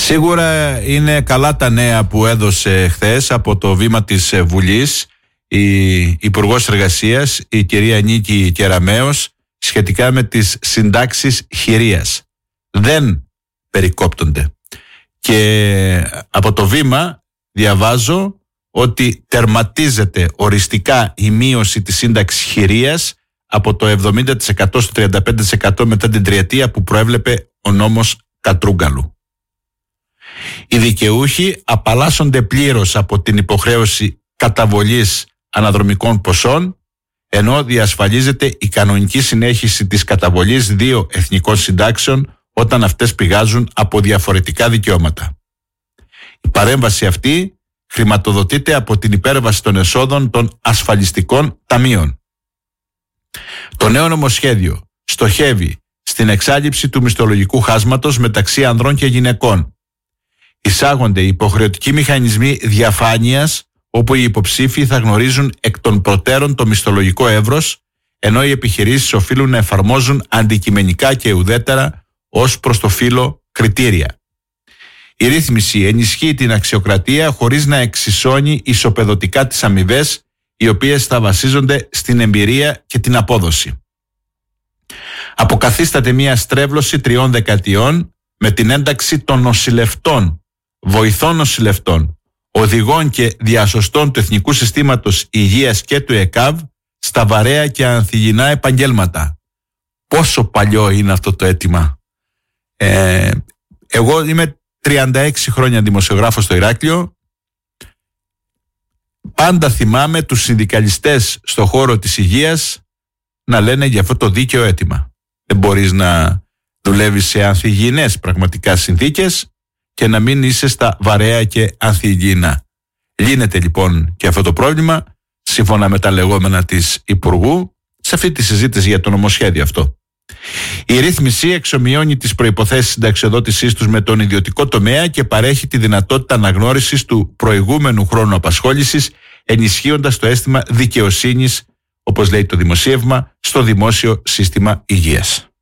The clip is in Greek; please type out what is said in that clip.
Σίγουρα είναι καλά τα νέα που έδωσε χθες από το βήμα της Βουλής η Υπουργός Εργασίας, η κυρία Νίκη Κεραμέως, σχετικά με τις συντάξεις χειρίας. Δεν περικόπτονται. Και από το βήμα διαβάζω ότι τερματίζεται οριστικά η μείωση της σύνταξης χειρίας από το 70% στο 35% μετά την τριετία που προέβλεπε ο νόμος Κατρούγκαλου. Οι δικαιούχοι απαλλάσσονται πλήρως από την υποχρέωση καταβολής αναδρομικών ποσών, ενώ διασφαλίζεται η κανονική συνέχιση της καταβολής 2 εθνικών συντάξεων όταν αυτές πηγάζουν από διαφορετικά δικαιώματα. Η παρέμβαση αυτή χρηματοδοτείται από την υπέρβαση των εσόδων των ασφαλιστικών ταμείων. Το νέο νομοσχέδιο στοχεύει στην εξάλληψη του μισθολογικού χάσματος μεταξύ ανδρών και γυναικών. Εισάγονται υποχρεωτικοί μηχανισμοί διαφάνειας, όπου οι υποψήφοι θα γνωρίζουν εκ των προτέρων το μισθολογικό εύρος, ενώ οι επιχειρήσεις οφείλουν να εφαρμόζουν αντικειμενικά και ουδέτερα ως προς το φύλο κριτήρια. Η ρύθμιση ενισχύει την αξιοκρατία χωρίς να εξισώνει ισοπεδωτικά τις αμοιβές, οι οποίες θα βασίζονται στην εμπειρία και την απόδοση. Αποκαθίσταται μια στρέβλωση 3 δεκαετιών με την ένταξη των νοσηλευτών, βοηθών νοσηλευτών, οδηγών και διασωστών του Εθνικού Συστήματος Υγείας και του ΕΚΑΒ στα βαρέα και ανθυγιεινά επαγγέλματα. Πόσο παλιό είναι αυτό το αίτημα. Εγώ είμαι 36 χρόνια δημοσιογράφος στο Ηράκλειο. Πάντα θυμάμαι τους συνδικαλιστές στο χώρο της υγείας να λένε για αυτό το δίκαιο αίτημα. Δεν μπορείς να δουλεύεις σε ανθυγιεινές πραγματικά συνθήκες και να μην είσαι στα βαρέα και ανθυγιεινά. Λύνεται λοιπόν και αυτό το πρόβλημα, σύμφωνα με τα λεγόμενα της Υπουργού, σε αυτή τη συζήτηση για το νομοσχέδιο αυτό. Η ρύθμιση εξομοιώνει τις προϋποθέσεις συνταξιοδότησής τους με τον ιδιωτικό τομέα και παρέχει τη δυνατότητα αναγνώρισης του προηγούμενου χρόνου απασχόλησης, ενισχύοντας το αίσθημα δικαιοσύνης, όπως λέει το δημοσίευμα, στο δημόσιο σύστημα υγείας.